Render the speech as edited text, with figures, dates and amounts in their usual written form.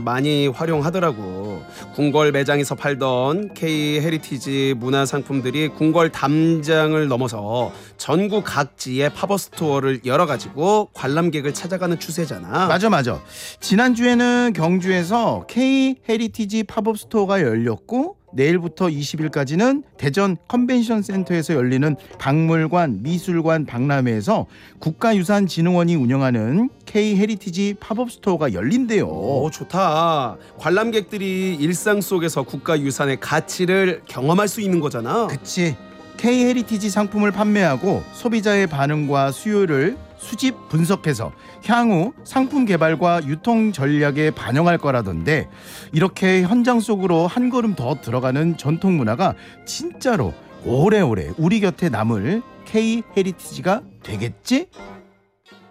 많이 활용하더라고. 궁궐 매장에서 팔던 K 헤리티지 문화 상품들이 궁궐 담장을 넘어서 전국 각지의 팝업 스토어를 열어가지고 관람객을 찾아가는 추세잖아. 맞아. 지난주에는 경주에서 K 헤리티지 팝업 스토어가 열렸고 내일부터 20일까지는 대전 컨벤션 센터에서 열리는 박물관, 미술관, 박람회에서 국가유산진흥원이 운영하는 K 헤리티지 팝업 스토어가 열린대요. 오, 좋다. 관람객들이 일상 속에서 국가유산의 가치를 경험할 수 있는 거잖아. 그치. K 헤리티지 상품을 판매하고 소비자의 반응과 수요를 수집 분석해서 향후 상품 개발과 유통 전략에 반영할 거라던데, 이렇게 현장 속으로 한 걸음 더 들어가는 전통 문화가 진짜로 오래오래 우리 곁에 남을 K 헤리티지가 되겠지?